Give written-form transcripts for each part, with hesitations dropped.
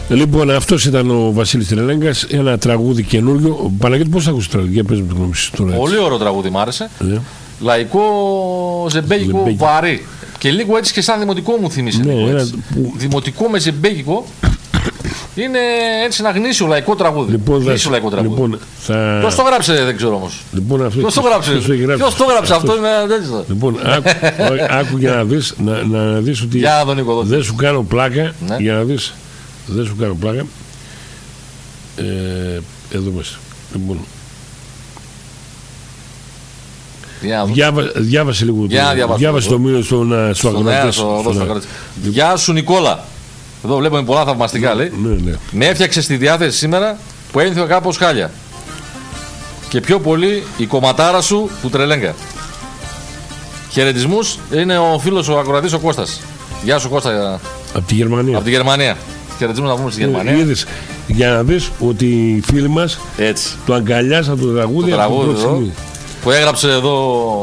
Λοιπόν, αυτός ήταν ο Βασίλης Τρελέγκας. Ένα τραγούδι καινούριο. Παναγιώτη, πώς άκουσες το τραγούδι? Πες μου το γνώμη σου τώρα. Πολύ ωραίο τραγούδι, μ' άρεσε. Λαϊκό, ζεμπέγικο, βαρύ. Και λίγο έτσι και σαν δημοτικό μου θύμισε. Δημοτικό με ζεμπέγικο. Είναι έτσι ένα γνήσιο λαϊκό τραγούδι. Γνήσιο λαϊκό τραγούδι. Ποιος το γράψε, δεν ξέρω όμως. Ποιος το γράψε, αυτό είναι τέτοιο. Λοιπόν, άκου για να δεις, να δεις ότι δεν σου κάνω πλάκα. Για να δεις, δεν σου κάνω πλάκα. Εδώ μέσα. Λοιπόν, διάβασε λίγο. Διάβασε το μήνυμα στο ακροατές. Γεια σου, Νικόλα. Εδώ βλέπουμε πολλά θαυμαστικά, λέει. Με έφτιαξε στη διάθεση σήμερα που ένιωθα κάπως χάλια. Και πιο πολύ η κομματάρα σου του Τρελέγκα. Χαιρετισμούς, είναι ο φίλος ο ακροατής ο Κώστας. Γεια σου, Κώστα. Από τη Γερμανία. Από τη Γερμανία. Χαιρετισμούς να πούμε στη Γερμανία. Είδες, για να δεις ότι οι φίλοι μας το αγκαλιάσαν το τραγούδι εδώ, που έγραψε εδώ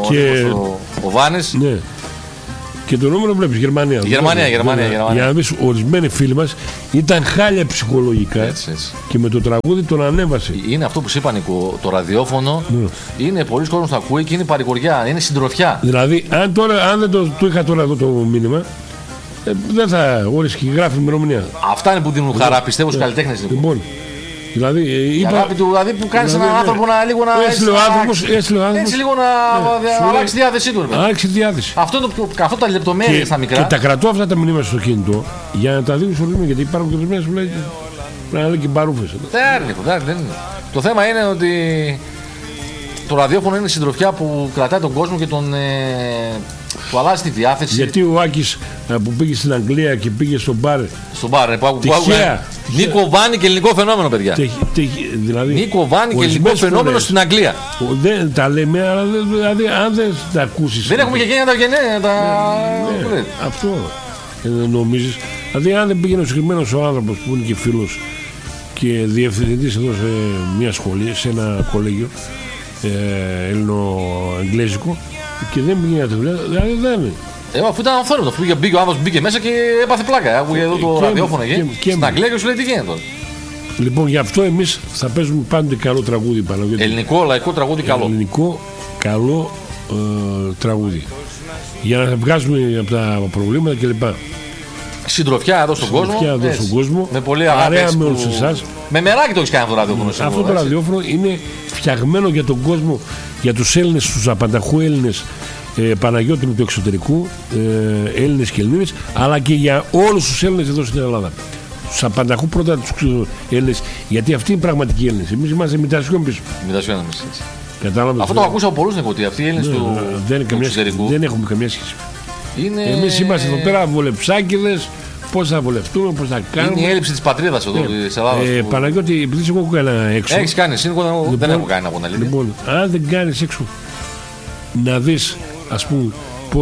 ο Βάνης. Ναι. Και το νούμερο βλέπεις, Γερμανία. Γερμανία. Για να δεις, ορισμένοι φίλοι μας ήταν χάλια ψυχολογικά. Έτσι. Και με το τραγούδι τον ανέβασε. Είναι αυτό που σου είπα, Νίκο, το ραδιόφωνο. Είναι πολλοί κόσμος που ακούει και είναι παρηγοριά, είναι συντροφιά. Δηλαδή, αν δεν το είχα τώρα εδώ το μήνυμα, δεν θα όρισε και γράφει ημερομηνία. Αυτά είναι που δίνουν χαρά, πιστεύω, στους καλλιτέχνες. Λοιπόν, δηλαδή, η αγάπη του, δηλαδή που κάνει έναν άνθρωπο να λίγο να. Έτσι λίγο να αλλάξει τη διάθεσή του. Αλλάξει τη διάθεση. Αυτό τα λεπτομέρειες στα μικρά. Και τα κρατώ αυτά τα μηνύματα στο κινητό για να τα δίνω στο ρυθμό. Γιατί υπάρχουν και ορισμένες που λέει να λέει και μπαρούφες. Δεν είναι. Το θέμα είναι ότι το ραδιόφωνο είναι συντροφιά που κρατάει τον κόσμο και του αλλάζει τη διάθεση. Γιατί ο Άκης που πήγε στην Αγγλία και πήγε στον μπαρ. Τυχαία. Νίκο Βάνη και ελληνικό φαινόμενο, παιδιά. Δηλαδή, Νίκο Βάνη και ελληνικό φαινόμενο στην Αγγλία. Δεν τα λέμε, αλλά δηλαδή, αν δεν τα ακούσεις. Δεν έχουμε και γένεια τα γενναία. Αυτό νομίζεις. Δηλαδή, αν δεν πήγαινε ο συγκεκριμένος ο άνθρωπος που είναι και φίλος και διευθυντής εδώ σε μια σχολή, σε ένα κολέγιο ελληνο-αγγλέζικο, και δεν πήγαινε τη δουλειά, δηλαδή δεν είναι. Αφού ήταν αυθόρμητο, μπήκε ο άνθρωπος, μπήκε μέσα και έπαθε πλάκα. Άκουγε εδώ το ραδιόφωνο εκεί. Στην Αγγλία και σου λέει τι γίνεται τώρα. Λοιπόν, γι' αυτό εμείς θα παίζουμε πάντοτε καλό τραγούδι πάνω. Ελληνικό, λαϊκό τραγούδι καλό. Ελληνικό, καλό τραγούδι. Για να βγάζουμε από τα προβλήματα κλπ. Συντροφιά εδώ στον κόσμο. Με πολύ αγάπη. Παρέα με όλους εσάς. Με μεράκι το έχεις κάνει αυτό το ραδιόφωνο. Αυτό το ραδιόφωνο είναι φτιαγμένο για τον κόσμο, για τους Έλληνες, τους απανταχού Έλληνες. Παναγιώτη μου του εξωτερικού, Έλληνες και Ελληνίδες, αλλά και για όλους τους Έλληνες εδώ στην Ελλάδα. Τους απανταχού πρώτα τους Έλληνες, γιατί αυτοί είναι πραγματικοί Έλληνες. Εμείς είμαστε μητασιόν πίσω. Μητασιόν εμείς, έτσι. Αυτό το ακούσα από πολλούς, ότι αυτοί οι Έλληνες του εξωτερικού δεν έχουμε καμία σχέση. Εμείς είμαστε εδώ πέρα βολεψάκηδες. Πώς θα βολευτούμε, πώς θα κάνουμε. Είναι η έλλειψη της πατρίδας εδώ της Ελλάδας. Παναγιώτη, επειδή εγώ έχω κάνει έξω. Έχεις κάνει, δεν έχω κάνει από την αλήθεια. Λοιπόν, αν δεν κάνεις έξω, να δεις, ας πούμε,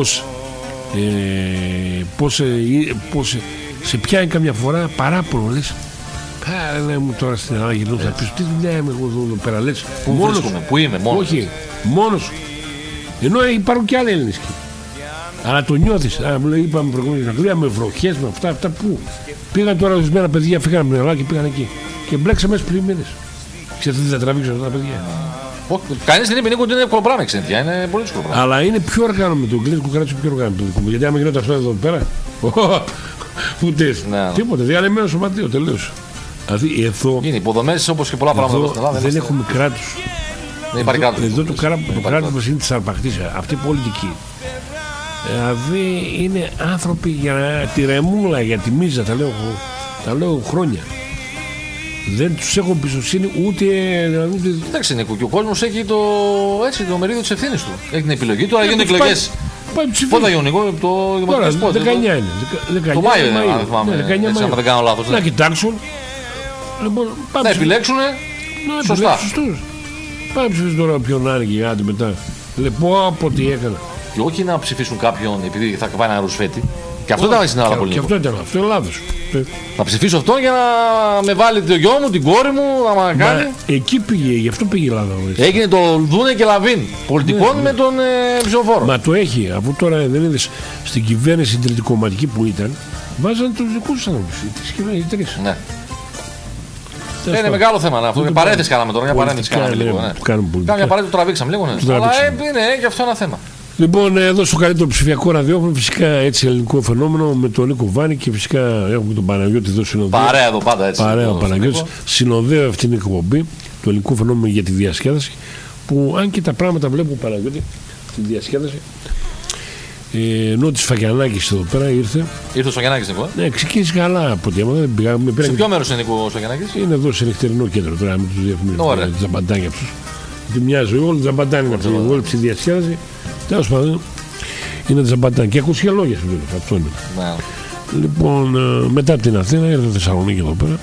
πώς σε πιάνει καμιά φορά παράπονο, λες. Πάρε μου τώρα στην Ελλάδα γυρνώ, θα πεις τι δουλειά είμαι εγώ εδώ πέρα, λες. Πού είμαι, μόνος. Όχι, μόνος σου. Ενώ υπάρχουν και άλλοι Έλληνες εκεί. Αλλά το νιώθεις. Είπαμε προηγούμενη στην Αγγλία, με βροχές, με αυτά που. Πήγαν τώρα ορισμένα παιδιά, φύγανε από την Ελλάδα και πήγαν εκεί. Και μπλέξαμε μέσα πλημμύρες. Ξέρετε τι θα τραβήξουν αυτά τα παιδιά. Κανείς δεν είπε, Νίκο, ότι είναι εύκολο πράγμα, ξενιτιά. Είναι πολύ δύσκολο πράγμα. Αλλά είναι πιο οργάνωμο το εγγλέζικο κράτος, πιο οργάνωμο το δικό μου. Γιατί άμα γινόταν αυτό εδώ πέρα. Ούτε τίποτα. Διαλυμένο σωματείο, τελείωσε. Δηλαδή εδώ. Είναι υποδομές όπως και πολλά πράγματα εδώ στην Ελλάδα. Δεν έχουμε κράτος. Δεν υπάρχει κράτος. Εδώ το κράτος μας είναι της αρπακτής. Αυτή η πολιτική. Δηλαδή είναι άνθρωποι για τη ρεμούλα, για τη μίζα, τα λέω χρόνια. Δεν τους έχω εμπιστοσύνη ούτε. Εντάξει, Νίκο, και ο κόσμος έχει το μερίδιο της ευθύνης του. Έχει την επιλογή του, αλλά γίνονται εκλογές. Πότε θα γίνουν, Νίκο, το δημοτικό σπότ. 19 είναι. Το Μάιο είναι, αν θυμάμαι. Έτσι, άμα δεν κάνω λάθος. Να κοιτάξουν. Να επιλέξουν. Σωστά. Πάμε ψηφίσουν τώρα ποιον άνοιγε, άντε μετά. Λοιπόν, από τι έκανα. Και όχι να ψηφίσουν κάποιον επειδή θα πάει ένα ρουσφέτη. Και αυτό ήταν στην Ελλάδα πολύ. Και αυτό ήταν, αυτό είναι λάθος. Θα ψηφίσω αυτόν για να με βάλει το γιο μου, την κόρη μου, να με κάνει. Εκεί πήγε, γι' αυτό πήγε η Ελλάδα. Έγινε το Δούνε και Λαβίν πολιτικών με τον ψηφοφόρο. Μα το έχει, αφού τώρα δεν είδες στην κυβέρνηση τριντικομματική που ήταν, βάζανε τους δικούς τους ανθρώπους, τις κυβέρνησες τρεις. Ναι. Είναι μεγάλο θέμα αυτό. Για παρένθεση κάναμε τώρα. Μια παρένθεση κάναμε λίγο. Κάμια παρένθεση το τραβήξαμε λίγο. Αλλά είναι και αυτό ένα θέμα. Λοιπόν, εδώ στο καλύτερο ψηφιακό ραδιόφωνο, φυσικά έτσι ελληνικό φαινόμενο με τον Νίκο Βάνη και φυσικά έχουμε τον Παναγιώτη εδώ συνοδεύει. Παρέα εδώ πάντα έτσι. Παρέα ο Παναγιώτης συνοδεύει αυτή την εκπομπή, το ελληνικό φαινόμενο για τη διασκέδαση. Που αν και τα πράγματα βλέπω Παναγιώτη, τη διασκέδαση. Ενώ τη Φακιανάκης εδώ πέρα ήρθε. Ήρθε ο Σφακιανάκης, Νίκο. Ναι, ξεκίνησε καλά από ό,τι έμαθα. Σε ποιο μέρος είναι Νίκο ο Σφακιανάκης? Είναι εδώ σε νυχτερινό κέντρο τώρα με τους διαφημίσεις. Τζαμπαντάνια αυτού. Γιατί μοιάζει όλοι τζαμπαντάνια είναι αυτό. Όλη τη διασκέδαση. Τέλος πάντων είναι τζαμπαντάνια. Και ακούσει και λόγια σου βέβαια. Αυτό είναι. Ναι. Λοιπόν, μετά την Αθήνα ήρθε Θεσσαλονίκη εδώ πέρα.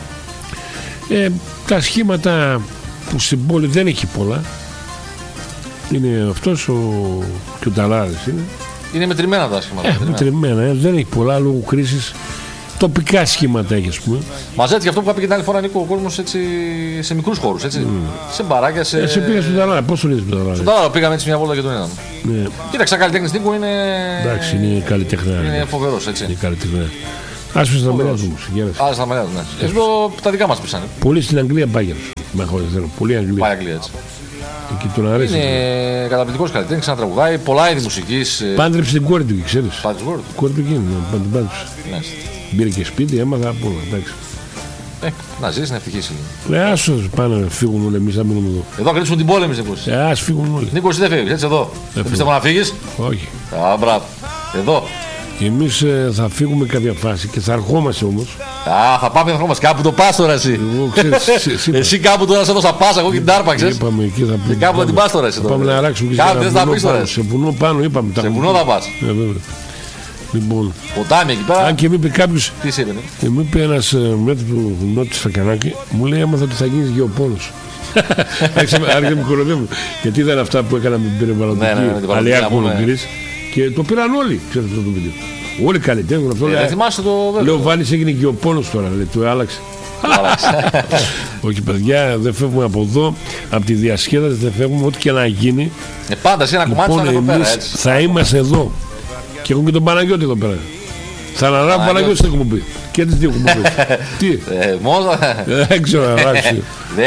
Τα που στην πόλη δεν έχει πολλά. Είναι αυτός και ο Ταλάρης είναι. Είναι μετρημένα τα σχήματα. Μετρημένα, δεν έχει πολλά λόγω κρίσης. Τοπικά σχήματα έχει, ας πούμε. Μαζεύεται και αυτό που είπα και την άλλη φορά, Νίκο, ο κόσμος σε μικρούς χώρους. Έτσι. Σε μπαράκια, σε. Εσύ πήγα στον Ταλάρα, πώς το λες τον Ταλάρα? Στον Ταλάρα πήγαμε έτσι μια βόλτα και τον είδαμε. Ναι. Κοίταξα, καλλιτέχνης Νίκο είναι. Εντάξει, είναι καλλιτέχνη. Είναι φοβερός έτσι. Είναι καλλιτέχνη. Άσπρε στα μεριά του. Άρα στα μεριά του, ναι. Εδώ τα δικά μας πήσανε. Πολύ στην Αγγλία πάει. Πολύ Αγγλία. Πάει Αγγλία έτσι. Και τον αρέσει. Είναι καταπληκτικός καλλιτέχνης, ξανά τραγουδάει, πολλά είδη μουσικής. Πάντρεψε την κόρη του, ξέρεις. Πάντρεψε την κόρη του γίνει, πάντρεψε. Μπήρε και σπίτι, έμαθα από όλα. Εντάξει. Να ζήσει, να ευτυχήσει. Άσο πάνε να φύγουν όλοι, εμείς θα μείνουμε εδώ. Εδώ κλείσουμε την πόλεμη, Νίκο. Ας φύγουν όλοι. Νίκο, εσύ δεν φύγεις, έτσι εδώ. Δεν πιστεύω να φύγεις. Όχι. Μπράβο. Εδώ. Εμείς θα φύγουμε κάποια φάση και θα ερχόμαστε όμως. Θα πάμε να ερχόμαστε. Κάπου το πας τώρα εσύ. Εσύ κάπου τώρα σε έδωσα πάσα, εγώ και την τάρπαξες. Είπαμε εκεί θα πούμε. Κάπου θα την πας τώρα εσύ. Πάμε να αράξουμε και κάτι θα πεις τώρα. Σε βουνό πάνω είπαμε. Σε βουνό θα πας. Λοιπόν, ποτάμι εκεί πέρα. Αν και μου είπε κάποιος. Τι σε είπε? Μου είπε ένας μέτρο του Νότου Φακιανάκη, μου λέει έμαθα ότι θα γίνεις γεωπόνος. Άρχισε να με κοροϊδεύουν. Γιατί ήταν αυτά που έκανα με την περιβαλλοντική Αλιά Κολομπήρης. Και το πήραν όλοι, ξέρετε αυτό το βίντεο. Όλοι καλλιτέχνες αυτό. Δεν θυμάσαι το βέβαιο. Λέω Βάνης έγινε γεωπόνος τώρα, λέει, το άλλαξε. Όχι παιδιά, δεν φεύγουμε από εδώ, από τη διασκέδαση δεν φεύγουμε, ό,τι και να γίνει. Πάντα σε ένα κομμάτι θα είναι εδώ πέρα, έτσι. Θα είμαστε εδώ. Και έχουμε και τον Παναγιώτη εδώ πέρα. Θα αναλάβει ο Παναγιώτης την εκπομπή. Και τις δύο εκπομπές. Τι. Μόνο. Δεν ξέρω να αλλάξει.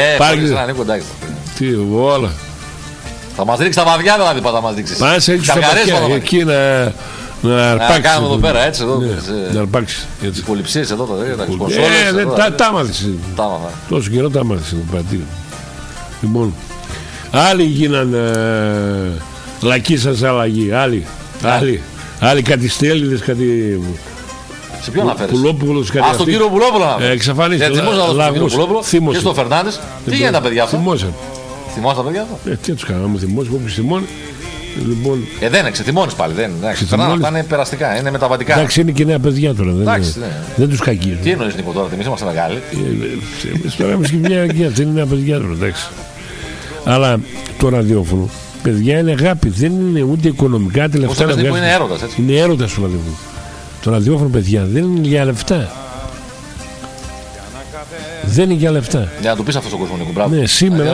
Τι, όλα. Θα μας ρίξει τα βαδιά δηλαδή, θα μας ρίξεις. Πάνε σε ρίξεις τα βαδιά, εκεί να αρπάξεις. Να κάνουμε εδώ πέρα, έτσι εδώ. Να αρπάξεις. Τις πολυψίες εδώ, τα άμαθες. Τόσο καιρό τα άμαθες εδώ πέρα. Λοιπόν, άλλοι γίνανε λακίσαν σε αλλαγή. Άλλοι κάτι στέλνιδες, κάτι. Σε ποιον αναφέρεις? Πουλόπουλος, κάτι. Στον κύριο Πουλόπουλο αναφέρεις. Εξαφανίστηκε. Και στο Φερνάντες. Τι γίνεται τα παιδιά αυτά? Θυμώσαν. Θυμόσαν τα παιδιά αυτά? Τι τους κάναμε, θυμώσαν, όποιος θυμώνει. Λοιπόν... δεν είναι, ξεθυμώνεις πάλι. Αυτά είναι περαστικά, είναι μεταβατικά. Εντάξει, είναι και νέα παιδιά τώρα. Δεν τους κακίζουν. Τι εννοείς Νίκο τώρα, εμείς είμαστε μεγάλοι? Εμείς τώρα είμαστε και μια αγγεία, αυτή είναι νέα παιδιά τώρα, εντάξει. Αλλά το ραδιόφωνο, παιδιά, είναι αγάπη, δεν είναι ούτε οικονομικά τελευταία. Όσο είναι έρωτας, έτσι. Είναι έρωτας το ραδιόφωνο. Το ραδιόφωνο, παιδιά, δεν είναι για λεφτά. Δεν είναι για λεφτά. Για να το πεις αυτό στον κόσμο, Νίκο. Μπράβο. Ναι,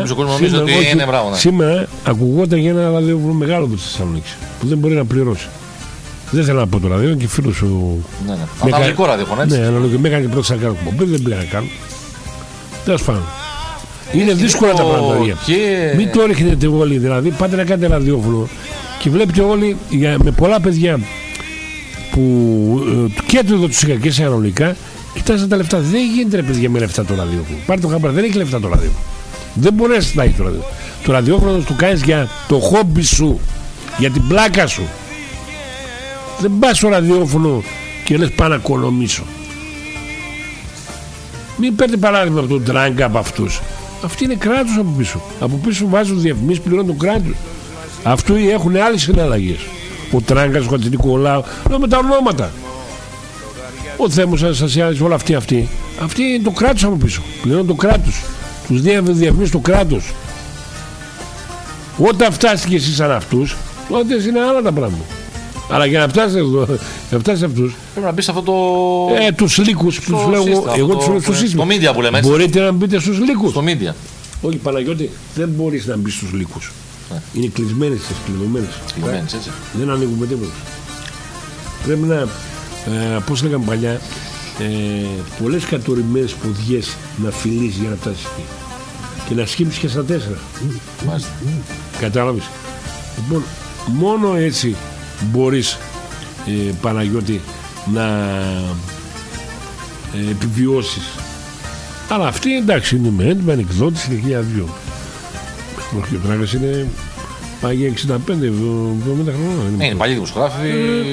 σήμερα ακουγόταν για ένα ραδιόφωνο μεγάλο από τη Θεσσαλονίκη που δεν μπορεί να πληρώσει. Δεν θέλω να πω το ραδιόφωνο και φίλο σου. Ναι. Αναλογικό ραδιόφωνο, έτσι. Ναι, αναλογικό. Με έκανε πρώτα να κάνω εκπομπή, δεν πήγα να κάνω. Τέλος πάντων. Είναι δύσκολα τα πράγματα. Μην το ρίχνετε όλοι. Δηλαδή, πάτε να κάνετε ραδιόφωνο και βλέπετε όλοι με πολλά παιδιά που και εδώ του είχα και σε αναλογικά. Κοιτάξτε τα λεφτά. Δεν γίνεται ρε παιδιά με λεφτά το ραδιόφωνο. Πάρε το χαμπάρι, δεν έχει λεφτά το ραδιόφωνο. Δεν μπορείς να έχει το ραδιόφωνο. Το ραδιόφωνο το κάνεις για το χόμπι σου, για την πλάκα σου. Δεν πας στο ραδιόφωνο και λες πάω να οικονομήσω. Μην παίρνει παράδειγμα από τον Τράγκα, από αυτούς. Αυτοί είναι κράτος από πίσω. Από πίσω βάζουν διαφημίσεις, πληρώνουν το κράτος. Αυτοί έχουν άλλες συναλλαγές. Ο Τράγκας, ο Χατζηνικολάου, λέω με τα ονόματα. Ο Θέμος Αναστασιάδης, όλα αυτοί. Αυτοί είναι το κράτος από πίσω. Πληρώνουν το κράτος. Τους διαφημίσεις το κράτος. Όταν φτάσετε και εσείς σαν αυτούς, τότε είναι άλλα τα πράγματα. Αλλά για να φτάσετε εδώ, να φτάσετε αυτούς, πρέπει να μπει σε αυτό το. Τους λύκους που τους λέω εγώ, τους λέω στο σύστημα. Στο media που λέμε έτσι. Μπορείτε να μπείτε στους λύκους. Στο media. Όχι, Παναγιώτη, δεν μπορείς να μπεις στους λύκους. Είναι κλεισμένες τις κλειδωμένες. Έτσι. Δεν ανοίγουμε τίποτα. Πρέπει να. Πώς λέγαμε παλιά, πολλές κατοριμμένες ποδιές να φιλείς για να φτάσεις εκεί και να σκύψεις και στα 4. Κατάλαβες? Λοιπόν, μόνο έτσι μπορείς, Παναγιώτη, να επιβιώσεις. Αλλά αυτή, εντάξει, είναι με έντυπα, ανεκδότηση και 1002. Όχι, ο Τράκας είναι πάει 65-70 χρόνια. Είναι παλιοί δημοσιογράφοι.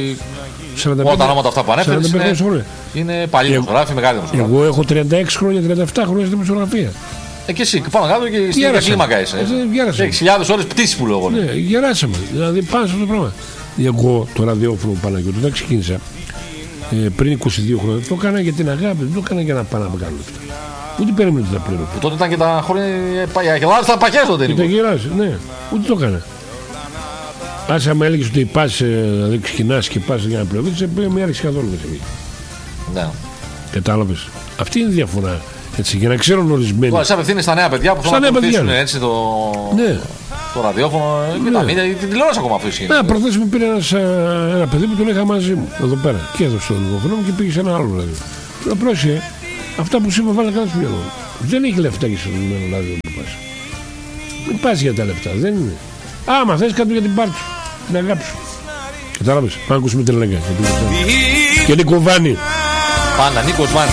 Όλα τα ονόματα αυτά που ανέφερες είναι παλιοί δημοσιογράφοι, μεγάλοι δημοσιογράφοι. Εγώ έχω 36 χρόνια, 37 χρόνια στη δημοσιογραφία. Και εσύ, πάνω κάτω και στην ίδια κλίμακα είσαι. 6.000 ώρες πτήσεις που λέω. Ναι, γεράσαμε. Δηλαδή πάνω σε αυτό το πράγμα. Εγώ το ραδιόφωνο Παναγιώτη, όταν ξεκίνησα πριν 22 χρόνια, το έκανα για την αγάπη, δεν το έκανα για να πάω να βγάλω λεφτά. Ούτε περίμενα ότι θα πληρώνω. Τότε ήταν και τα χρόνια. Ελλάδα στα παχές τότε. Ήταν γεράσει, ναι. Ούτε το έκανα. Άσε άμα έλεγες ότι πας, δηλαδή ξεκινάς και πας για να πληρώνεις, με έριξε καθόλου με. Ναι. Κατάλαβες. Αυτή είναι η διαφορά. Έτσι, για να ξέρουν ορισμένοι. Τώρα, εσύ απευθύνεις στα νέα παιδιά που θέλουν να ακολουθήσουν έτσι το ραδιόφωνο και τα μήνυα, την τηλεόραση ακόμα αυτό ισχύει. Ναι, προχθές μου πήρε ένα παιδί που τον είχα μαζί μου εδώ πέρα και έδωσε το ραδιόφωνο μου και πήγε σε ένα άλλο ραδιόφωνο. Λέω, πρόσεχε, αυτά που σου είπα βάλε κάτω στο μυαλό. Δεν έχει λεφτά και στο δεδομένο ραδιόφωνο που πας. Μην πας για τα λεφτά, δεν είναι. Άμα θες κάτω για την πάρτι σου, την αγάπη σου. Κατάλαβες, πάμε ακούσουμε την Λέγκα. Και Νίκο Βάνη. Πάντα, Νίκος Βάνη.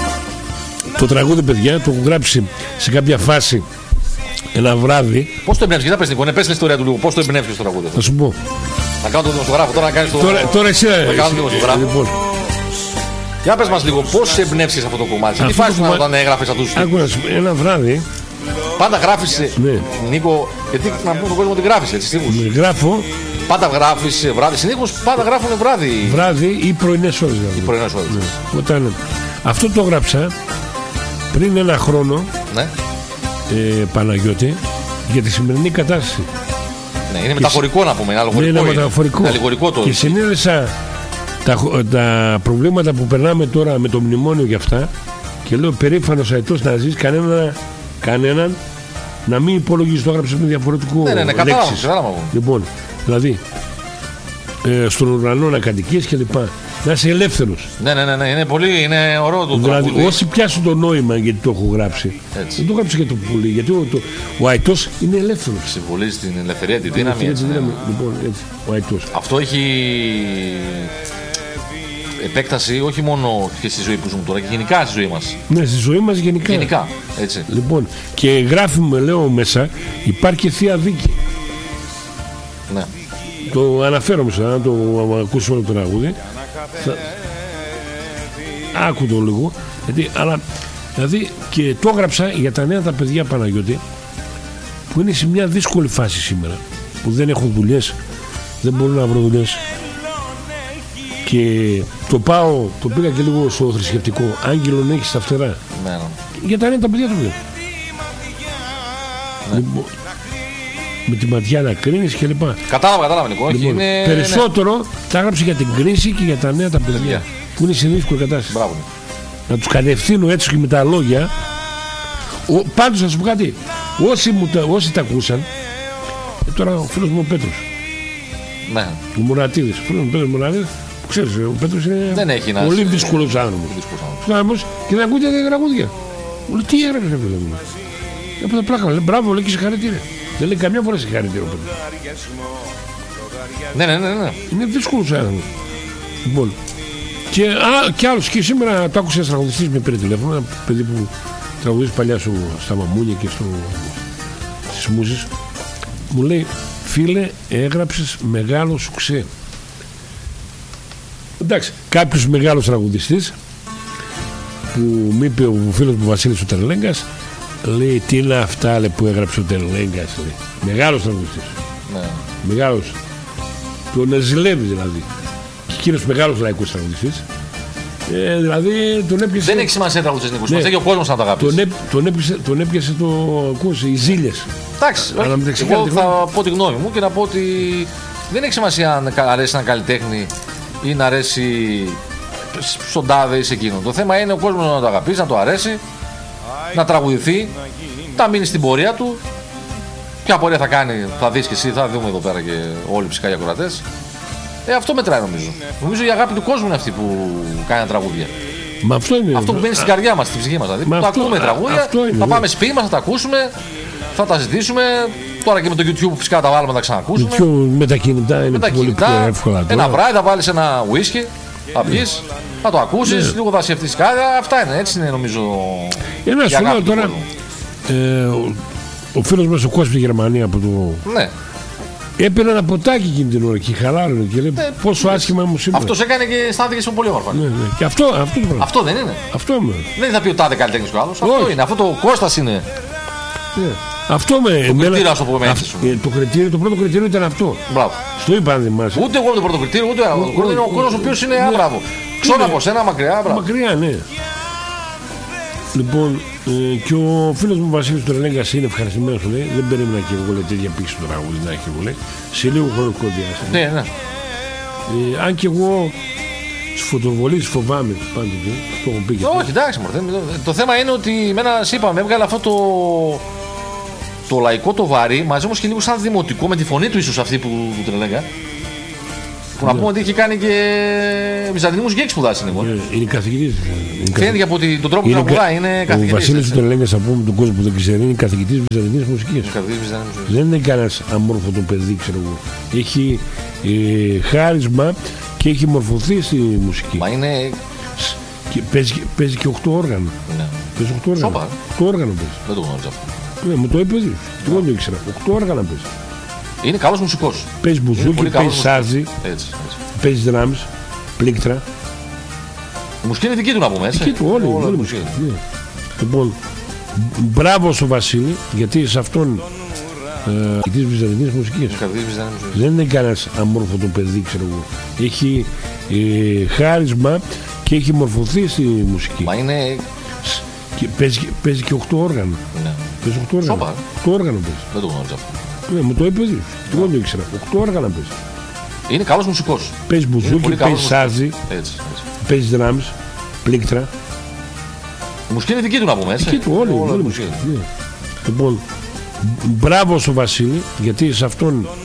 Το τραγούδι, παιδιά, το έχω γράψει σε κάποια φάση ένα βράδυ. Πώς το εμπνεύσκες, να πες Νίκο, πες την ιστορία του λίγο. Πώς το εμπνεύσκες το τραγούδι? Θα σου πω. Να κάνω τον δημοσιογράφο, τώρα να κάνεις το. Τώρα εσύ να κάνω τον δημοσιογράφο. Λοιπόν. Για πες μας λίγο, πώς εμπνεύσκες αυτό το κομμάτι? Σε τι φάση σου όταν έγραφες αυτούς τους τύπους? Ένα βράδυ. Πάντα γράφεις, ναι. Νίκο, γιατί να πούμε τον κόσμο ότι γράφεις έτσι στίχους. Γράφω. Πάντα γράφεις βράδυ. Συνήθως πάντα γράφουν βράδυ. Βράδυ ή πρωινές ώρες. Ή πρωινές ώρες. Ναι. Όταν αυτό το έγραψα πριν ένα χρόνο, ναι. Παναγιώτη, για τη σημερινή κατάσταση. Ναι, είναι μεταφορικό να πούμε. Ναι, είναι μεταφορικό. Το και συνέδεσα τα προβλήματα που περνάμε τώρα με το μνημόνιο και αυτά και λέω περήφανος αετός να ζεις κανέναν να μην υπολογίζει, το έγραψε με διαφορετικό λέξεις. Λοιπόν, δηλαδή στον ουρανό να κατοικείς και λοιπά, να είσαι ελεύθερος. Ναι, είναι ωραίο το δηλαδή, τραγούδι. Όσοι πιάσουν το νόημα γιατί το έχω γράψει, έτσι. Δεν το γράψει για το πουλί, γιατί ο αετός είναι ελεύθερος. Συμβολίζει την ελευθερία, τη δύναμη. Λοιπόν, έτσι, ο αετός. Αυτό έχει επέκταση όχι μόνο και στη ζωή που ζούμε τώρα, και γενικά στη ζωή μας. Ναι, στη ζωή μας γενικά. Έτσι. Λοιπόν, και γράφουμε, λέω μέσα, υπάρχει και Θεία Δίκη. Ναι. Το αναφέρομαι σαν να το ακούσουμε όλο το τραγούδι. Άκου το λίγο. Αλλά, δηλαδή, και το έγραψα για τα νέα τα παιδιά, Παναγιώτη, που είναι σε μια δύσκολη φάση σήμερα, που δεν έχουν δουλειές, δεν μπορούν να βρουν δουλειές. Και το πήγα και λίγο στο θρησκευτικό. Άγγελον έχει στα φτερά. Ναι. Για τα νέα τα παιδιά του βλέπω. Ναι. Λοιπόν, με τη ματιά να κρίνεις και λοιπά. Κατάλαβα Νικό. Λοιπόν, είναι... περισσότερο τα έγραψε για την κρίση και για τα νέα τα παιδιά που είναι σε δύσκολη κατάσταση. Μπράβο. Να τους κατευθύνω έτσι και με τα λόγια. Πάντως θα σου πω κάτι. Όσοι τα ακούσαν, τώρα ο φίλος μου ο Πέτρος, ναι. Ο Μουρατίδης, ο φίλος μου Πέτρος Μουρατίδης, που ξέρεις, ο Πέτρος είναι πολύ δύσκολος άνθρωπος και δεν ακούγεται τα τραγούδια. Μου λέει, τι έγραψε αυτό? Έπαθα πλάκα, λέει, μπράβο, λέει, και συγχαρητήρια. Δεν λέει καμιά φορά συγχαρητήρια ο Πέτρος. Ναι. Είναι δύσκολος άνθρωπος. Λοιπόν, και άλλος, και σήμερα το άκουσα ένας τραγουδιστής, με πήρε τηλέφωνο, ένα παιδί που τραγουδίζει παλιά στα Μαμούνια και στις Μούσες, μου λέει, φίλε, έγραψες μεγάλο σουξέ. Εντάξει, κάποιος μεγάλος τραγουδιστής που μου είπε ο φίλος μου Βασίλης ο Τερλέγκας, λέει, τι είναι αυτά, λέει, που έγραψε ο Τερλέγκας, λέει. Μεγάλος τραγουδιστής. Ναι. Μεγάλος. Τον ζηλεύει δηλαδή. Και εκείνος μεγάλος λαϊκός τραγουδιστής. Δηλαδή τον έπιασε. Δεν έχει σημασία τραγουδιστής Νίκος. Σημασία και ο κόσμος να τα αγαπήσει. Τον έπιασε οι ζήλιες. Εντάξει, εγώ θα πω τη γνώμη μου και να πω ότι δεν έχει σημασία αν αρέσει έναν καλλιτέχνη ή να αρέσει στον τάδε ή σε εκείνον. Το θέμα είναι ο κόσμος να το αγαπήσει, να το αρέσει, να τραγουδηθεί, να μείνει στην πορεία του. Ποια πορεία θα κάνει, θα δεις και εσύ, θα δούμε εδώ πέρα και όλοι φυσικά οι ακροατές. Αυτό μετράει νομίζω. Νομίζω η αγάπη του κόσμου είναι αυτή που κάνει τα τραγούδια. Μα αυτό είναι. Αυτό που μπαίνει στην καρδιά μας, στην ψυχή μας. Δηλαδή, το ακούμε τραγούδια, θα πάμε σπίτι μας, θα τα ακούσουμε, θα τα ζητήσουμε. Τώρα και με το YouTube φυσικά τα βάλουμε να τα ξανακούσουμε. Με τα κινητά είναι πολύ πιο εύκολα. Ένα βράδυ θα βάλεις ένα whisky, θα πεις, θα το ακούσεις, λίγο θα σκεφτείς κάτι. Αυτά είναι, έτσι είναι νομίζω. Ένα σου λέω τώρα. Ο φίλος μας ο Κώστας στη Γερμανία από το. Ναι. Έπαιρνε ένα ποτάκι εκείνη την ώρα και χαλάρωνε και λέει πόσο άσχημα μου σήμερα. Αυτός έκανε και αισθάνθηκε πολύ όμορφα. Ναι. Και αυτό το πράγμα. Αυτό δεν είναι. Αυτό είναι. Δεν θα πει ο τάδε καλλιτέχνης ο άλλος. Αυτό είναι. Αυτό το Κώστας είναι. Ναι. Αυτό με. Το κριτήριο, ας το πούμε. Το πρώτο κριτήριο ήταν αυτό. Μπράβο. Στο είπα, αν θυμάσαι. Ούτε εγώ το πρώτο κριτήριο, ούτε είναι ο κόσμος ο οποίος είναι άμπραβο. Ξέρω από σένα μακριά, μακριά, ναι. Λοιπόν, και ο φίλος μου Βασίλης του Ρελέγκας είναι ευχαριστημένος, λέει. Δεν περίμενα και εγώ τέτοια πίξη στο τραγούδι να έχει, λέει. Σε λίγο χρονικό διάστημα. Ναι. Αν και εγώ στις φωτοβολίες φοβάμαι πάντοτε. Το έχω πει και όχι, εντάξει, το θέμα είναι ότι εμένα είπαμε, έβγαλε αυτό το λαϊκό το βαρύ, μαζί όμως και λίγο σαν δημοτικό, με τη φωνή του ίσως αυτή που τρελέγα. Που να πούμε ότι είχε κάνει και βυζαντινή μουσική, έχει σπουδάσει λίγο. Είναι καθηγητής. Φαίνεται από τον τρόπο που τραγουδάει, είναι καθηγητής. Ο Βασίλης του Τρελέγκας, από τον κόσμο που δεν ξέρει, είναι καθηγητής βυζαντινής μουσικής. Δεν είναι κανένας αμόρφωτο παιδί, ξέρω εγώ. Έχει χάρισμα και έχει μορφωθεί στη μουσική. Μα είναι. Και παίζει και 8 όργανα. Ναι. Παίζει 8 όργανα. 8 όργανα παίζει. Δεν το γνώριζα αυτό. Ναι, μου το είπε ήδη. Εγώ δεν το ήξερα. 8 όργανα παίζει. Είναι καλός μουσικός. Παίζει μπουζούκι, παίζει σάζι, παίζει δράμς, πλήκτρα. Η μουσική είναι δική του να πούμε, έτσι. Δική του, όλη η μουσική. Ναι. Λοιπόν, μπράβο στο Βασίλη, γιατί σε αυτόν της βυζαντινής μουσικής. Δεν είναι κανένας αμόρφωτο παιδί, ξέρω εγώ. Έχει χάρισμα και έχει μορφωθεί στη μουσική. Μα είναι. Και παίζει και 8 όργανα. Ναι. Παίζει 8 όργανα. 8 όργανα παίζει. Δεν το γνώριζα αυτό. Ναι, μου το είπε ήδη. Εγώ δεν το ήξερα. 8 όργανα παίζει. Είναι καλός μουσικός. Παίζει μπουζούκι, παίζει σάζι, παίζει δράμς, πλήκτρα. Η μουσική είναι δική του να πούμε, έτσι. Δική του, όλη η μουσική. Ναι. Λοιπόν, μπράβο στο Βασίλη, γιατί σε αυτόν